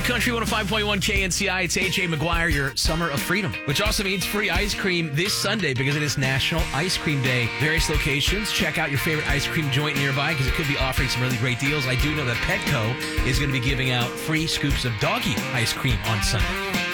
Country 105.1 KNCI. It's AJ McGuire, your Summer of Freedom, which also means free ice cream this Sunday because it is National Ice Cream Day. Various locations. Check out your favorite ice cream joint nearby because it could be offering some really great deals. I do know that Petco is going to be giving out free scoops of doggy ice cream on Sunday.